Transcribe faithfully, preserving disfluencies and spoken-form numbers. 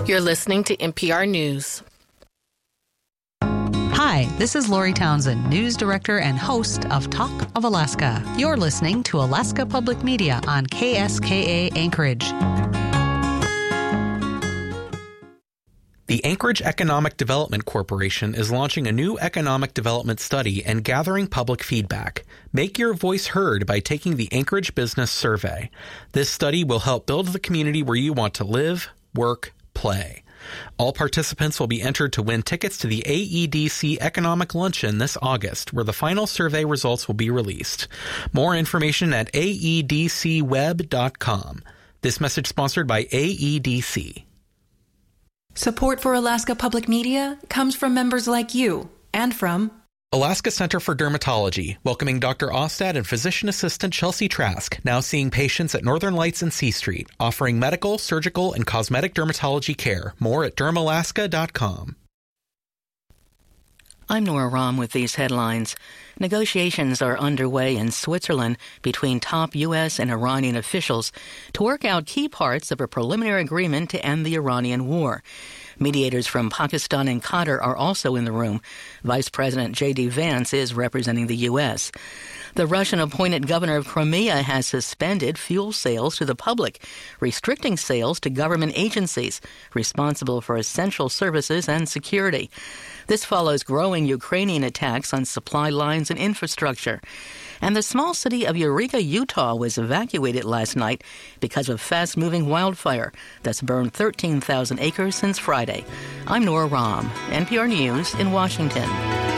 You're listening to N P R News. Hi, this is Lori Townsend, News Director and host of Talk of Alaska. You're listening to Alaska Public Media on K S K A Anchorage. The Anchorage Economic Development Corporation is launching a new economic development study and gathering public feedback. Make your voice heard by taking the Anchorage Business Survey. This study will help build the community where you want to live, work, play. All participants will be entered to win tickets to the A E D C Economic Luncheon this August, where the final survey results will be released. More information at A E D C web dot com. This message sponsored by A E D C. Support for Alaska Public Media comes from members like you and from Alaska Center for Dermatology, welcoming Doctor Ostad and physician assistant Chelsea Trask, now seeing patients at Northern Lights and C Street, offering medical, surgical, and cosmetic dermatology care. More at derm alaska dot com. I'm Nora Rahm with these headlines. Negotiations are underway in Switzerland between top U S and Iranian officials to work out key parts of a preliminary agreement to end the Iranian war. Mediators from Pakistan and Qatar are also in the room. Vice President J D Vance is representing the U S. The Russian-appointed governor of Crimea has suspended fuel sales to the public, restricting sales to government agencies responsible for essential services and security. This follows growing Ukrainian attacks on supply lines and infrastructure. And the small city of Eureka, Utah was evacuated last night because of fast-moving wildfire that's burned thirteen thousand acres since Friday. I'm Nora Rahm, N P R News in Washington.